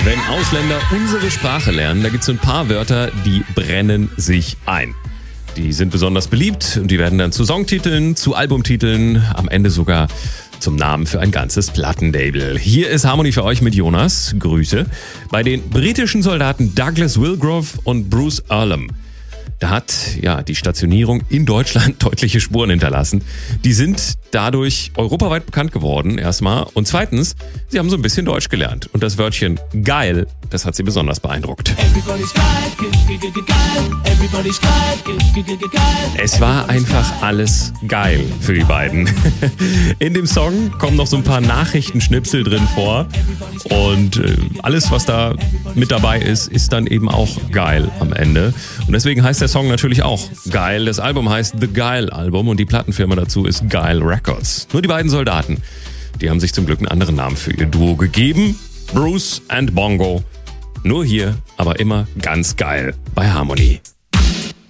Wenn Ausländer unsere Sprache lernen, da gibt es so ein paar Wörter, die brennen sich ein. Die sind besonders beliebt und die werden dann zu Songtiteln, zu Albumtiteln, am Ende sogar zum Namen für ein ganzes Plattenlabel. Hier ist Harmony für euch mit Jonas. Grüße. Bei den britischen Soldaten Douglas Wilgrove und Bruce Earlham. Da hat die Stationierung in Deutschland deutliche Spuren hinterlassen. Die sind dadurch europaweit bekannt geworden, erstmal. Und zweitens, sie haben so ein bisschen Deutsch gelernt. Und das Wörtchen geil, das hat sie besonders beeindruckt. Es war einfach alles geil für die beiden. In dem Song kommen noch so ein paar Nachrichtenschnipsel drin vor. Und alles, was da mit dabei ist, ist dann eben auch geil am Ende. Und deswegen heißt der Song natürlich auch geil. Das Album heißt The Geil Album und die Plattenfirma dazu ist Geil Records. Nur die beiden Soldaten, die haben sich zum Glück einen anderen Namen für ihr Duo gegeben. Bruce and Bongo. Nur hier, aber immer ganz geil bei Harmony.